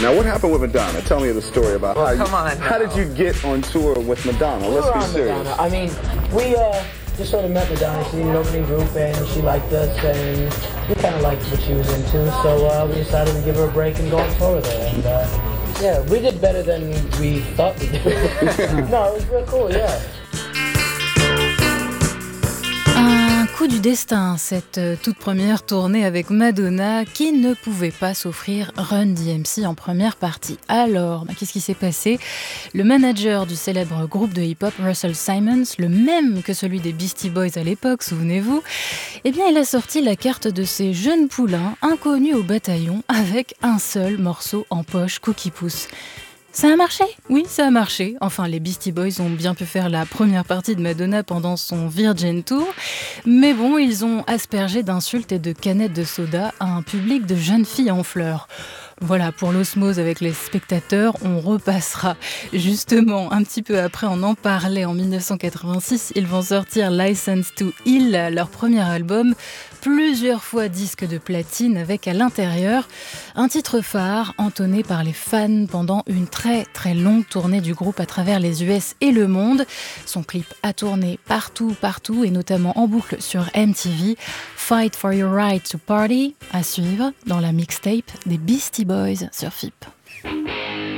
Now, what happened with Madonna? Tell me the story about how did you get on tour with Madonna? Let's be serious. Madonna. I mean, we just sort of met Madonna. She needed an opening group, and she liked us, and we kind of liked what she was into. So we decided to give her a break and go on tour with her. And yeah, we did better than we thought we did. No, it was real cool. Yeah. Un coup du destin, cette toute première tournée avec Madonna qui ne pouvait pas s'offrir Run DMC en première partie. Alors, qu'est-ce qui s'est passé ? Le manager du célèbre groupe de hip-hop, Russell Simmons, le même que celui des Beastie Boys à l'époque, souvenez-vous, eh bien, il a sorti la carte de ces jeunes poulains inconnus au bataillon avec un seul morceau en poche, Cookie Pouce. Ça a marché ? Oui, ça a marché. Enfin, les Beastie Boys ont bien pu faire la première partie de Madonna pendant son Virgin Tour. Mais bon, ils ont aspergé d'insultes et de canettes de soda à un public de jeunes filles en fleurs. Voilà, pour l'osmose avec les spectateurs, on repassera. Justement, un petit peu après, on en parlait en 1986. Ils vont sortir License to Ill, leur premier album, plusieurs fois disque de platine avec à l'intérieur un titre phare entonné par les fans pendant une très très longue tournée du groupe à travers les US et le monde. Son clip a tourné partout et notamment en boucle sur MTV. Fight for your right to party, à suivre dans la mixtape des Beastie Boys sur FIP.